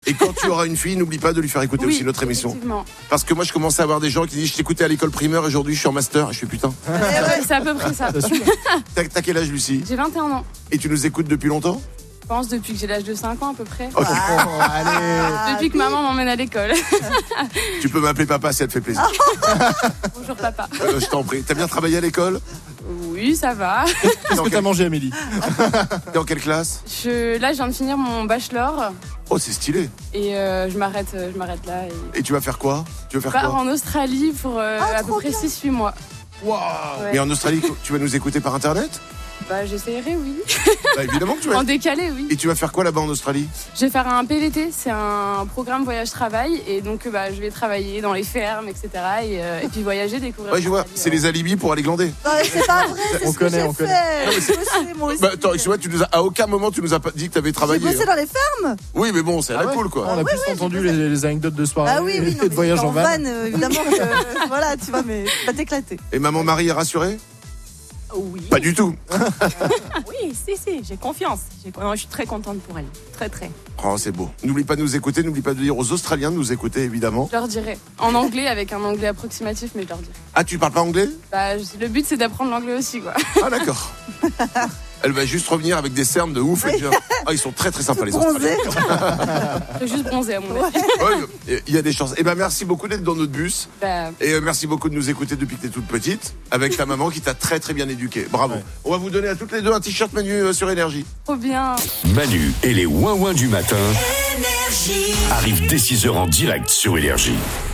Et quand tu auras une fille, n'oublie pas de lui faire écouter aussi notre émission. Parce que moi, je commence à avoir des gens qui disent, je t'écoutais à l'école primaire, aujourd'hui, je suis en master. Et je fais putain. C'est à peu près ça. T'as quel âge, Lucie? J'ai 21 ans. Et tu nous écoutes depuis longtemps? Je pense depuis que j'ai l'âge de 5 ans à peu près. Okay. Allez. Depuis que maman m'emmène à l'école. Tu peux m'appeler papa si ça te fait plaisir. Bonjour papa. Je t'en prie. T'as bien travaillé à l'école? Oui, ça va. Qu'est-ce que t'as mangé, Amélie? T'es en quelle classe? Là, je viens de finir mon bachelor. Oh, c'est stylé. Et je m'arrête là. Et tu vas faire quoi? Tu veux faire pars quoi? en Australie pour à peu près 6-8 mois. Waouh. Ouais. Mais en Australie, tu vas nous écouter par internet? Bah, j'essayerai, oui. Bah, évidemment que tu vas. En décalé, oui. Et tu vas faire quoi là-bas en Australie? Je vais faire un PVT, c'est un programme voyage-travail. Et donc, je vais travailler dans les fermes, etc. Et puis voyager, découvrir. Ouais, je vois. C'est les alibis pour aller glander. Ouais, c'est pas vrai, c'est On ce que connaît, j'ai on connaît. fait. Non, mais c'est- Moi aussi, moi aussi. Bah, attends, excuse-moi, à aucun moment tu nous as pas dit que t'avais J'ai travaillé. bossé dans les fermes. Oui, mais bon, c'est à la cool, quoi. On a plus entendu les anecdotes de soirée Ah oui, oui, non, et de voyage en van. évidemment. Que, voilà, tu vois, mais tu vas t'éclater. Et maman Marie est rassurée? Oui. Pas du tout. Oui, si, j'ai confiance. Je suis très contente pour elle. Très, très. Oh, c'est beau. N'oublie pas de nous écouter, n'oublie pas de dire aux Australiens de nous écouter, évidemment. Je leur dirai. En anglais, avec un anglais approximatif, mais je leur dirai. Ah, tu parles pas anglais? Bah, le but, c'est d'apprendre l'anglais aussi, quoi. Ah, d'accord. Elle va juste revenir avec des cernes de ouf et dire, ah, ils sont très très sympas les Australiens. Bronzé. Je vais juste bronzer, à mon avis. Ouais, il y a des chances. Eh ben, merci beaucoup d'être dans notre bus. Bah, Et merci beaucoup de nous écouter depuis que t'es toute petite, avec ta maman qui t'a très très bien éduquée. Bravo. Ouais. On va vous donner à toutes les deux un t-shirt Manu sur Énergie. trop bien. Manu et les ouin-ouin du matin arrivent dès 6h en direct sur Énergie.